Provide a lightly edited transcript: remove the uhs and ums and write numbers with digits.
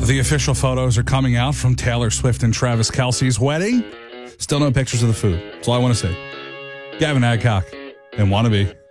The official photos are coming out from Taylor Swift and Travis Kelce's wedding. Still no pictures of the food. That's all I want to say. Gavin Adcock and Wannabe.